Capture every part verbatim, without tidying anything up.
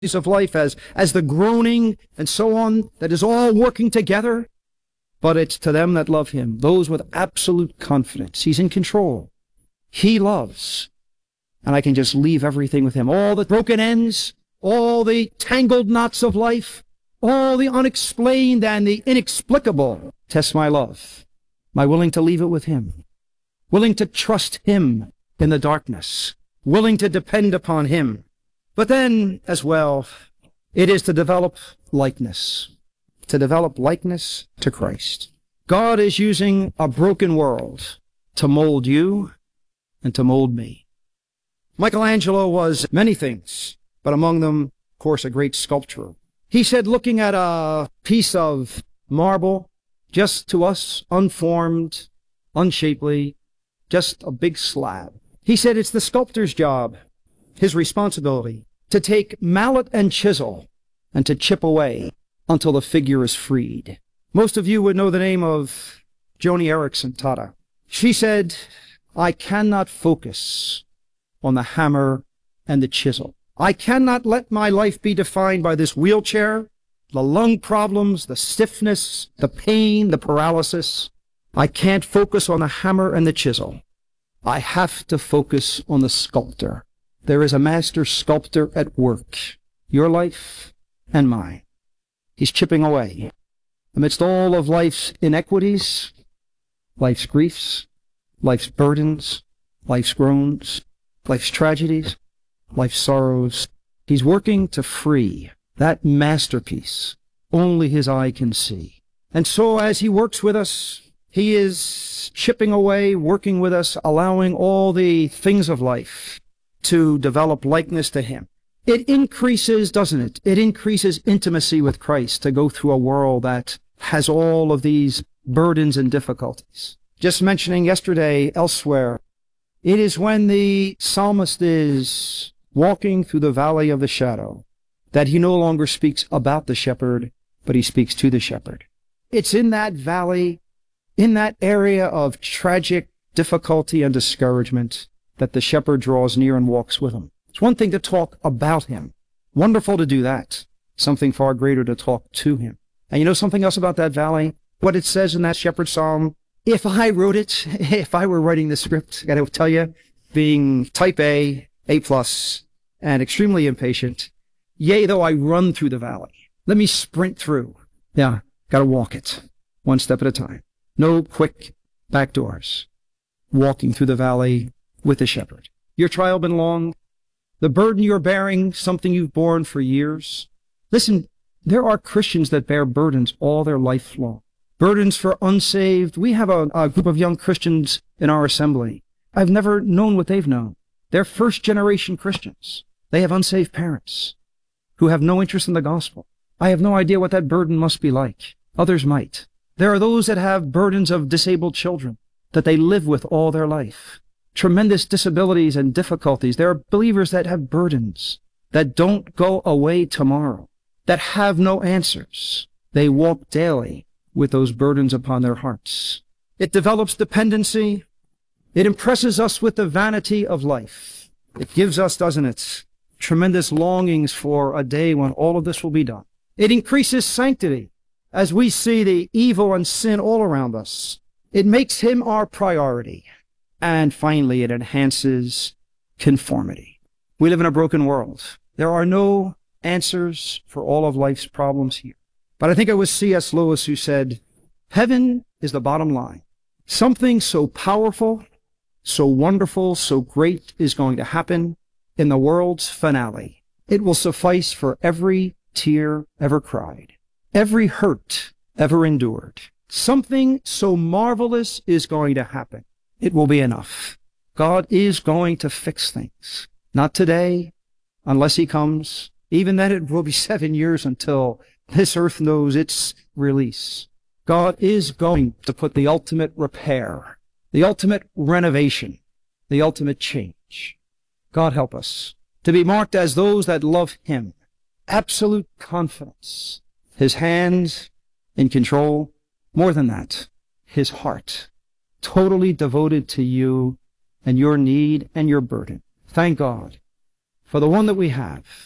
of life as, as the groaning and so on, that is all working together. But it's to them that love him, those with absolute confidence. He's in control. He loves. And I can just leave everything with him. All the broken ends, all the tangled knots of life, all the unexplained and the inexplicable test my love. Am I willing to leave it with him? Willing to trust him in the darkness? Willing to depend upon him? But then, as well, it is to develop likeness. To develop likeness to Christ. God is using a broken world to mold you and to mold me. Michelangelo was many things, but among them, of course, a great sculptor. He said, looking at a piece of marble, just to us, unformed, unshapely, just a big slab. He said it's the sculptor's job, his responsibility, to take mallet and chisel and to chip away until the figure is freed. Most of you would know the name of Joni Eareckson Tada. She said, I cannot focus on the hammer and the chisel. I cannot let my life be defined by this wheelchair, the lung problems, the stiffness, the pain, the paralysis. I can't focus on the hammer and the chisel. I have to focus on the sculptor. There is a master sculptor at work, your life and mine. He's chipping away. Amidst all of life's inequities, life's griefs, life's burdens, life's groans, life's tragedies, life's sorrows, he's working to free that masterpiece only his eye can see. And so as he works with us, he is chipping away, working with us, allowing all the things of life to develop likeness to him. It increases, doesn't it? It increases intimacy with Christ to go through a world that has all of these burdens and difficulties. Just mentioning yesterday elsewhere, it is when the psalmist is walking through the valley of the shadow that he no longer speaks about the shepherd, but he speaks to the shepherd. It's in that valley, in that area of tragic difficulty and discouragement, that the shepherd draws near and walks with him. It's one thing to talk about him. Wonderful to do that. Something far greater to talk to him. And you know something else about that valley? What it says in that shepherd psalm? If I wrote it, if I were writing the script, I gotta tell you, being type A, A plus, and extremely impatient, yea, though I run through the valley, let me sprint through. Yeah, gotta walk it, one step at a time. No quick back doors. Walking through the valley with the shepherd. Your trial been long? The burden you're bearing, something you've borne for years? Listen, there are Christians that bear burdens all their life long. Burdens for unsaved. We have a, a group of young Christians in our assembly. I've never known what they've known. They're first-generation Christians. They have unsaved parents who have no interest in the gospel. I have no idea what that burden must be like. Others might. There are those that have burdens of disabled children that they live with all their life. Tremendous disabilities and difficulties. There are believers that have burdens that don't go away tomorrow, that have no answers. They walk daily with those burdens upon their hearts. It develops dependency. It impresses us with the vanity of life. It gives us, doesn't it, tremendous longings for a day when all of this will be done. It increases sanctity as we see the evil and sin all around us. It makes him our priority. And finally, it enhances conformity. We live in a broken world. There are no answers for all of life's problems here. But I think it was C S Lewis who said, heaven is the bottom line. Something so powerful, so wonderful, so great is going to happen in the world's finale. It will suffice for every tear ever cried, every hurt ever endured. Something so marvelous is going to happen. It will be enough. God is going to fix things. Not today, unless he comes. Even then it will be seven years until this earth knows its release. God is going to put the ultimate repair, the ultimate renovation, the ultimate change. God help us to be marked as those that love him. Absolute confidence. His hands in control. More than that, his heart totally devoted to you and your need and your burden. Thank God for the one that we have.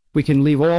We can leave all